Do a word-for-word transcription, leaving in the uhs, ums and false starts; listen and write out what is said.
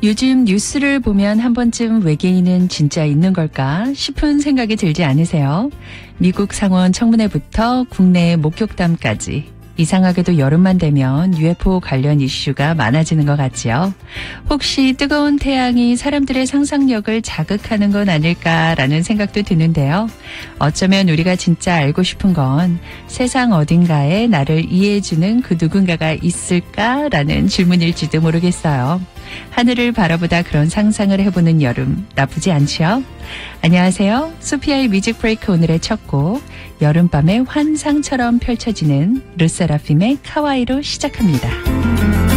요즘 뉴스를 보면 한 번쯤 외계인은 진짜 있는 걸까 싶은 생각이 들지 않으세요? 미국 상원 청문회부터 국내 목격담까지. 이상하게도 여름만 되면 유에프오 관련 이슈가 많아지는 것 같지요. 혹시 뜨거운 태양이 사람들의 상상력을 자극하는 건 아닐까라는 생각도 드는데요. 어쩌면 우리가 진짜 알고 싶은 건 세상 어딘가에 나를 이해해주는 그 누군가가 있을까라는 질문일지도 모르겠어요. 하늘을 바라보다 그런 상상을 해보는 여름 나쁘지 않죠? 안녕하세요. 소피아의 뮤직 브레이크 오늘의 첫 곡 여름밤의 환상처럼 펼쳐지는 르세라핌의 카와이로 시작합니다.